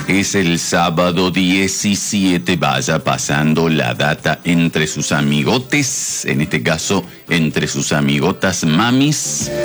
Es el sábado 17. Vaya pasando la data entre sus amigotes, en este caso entre sus amigotas mamis.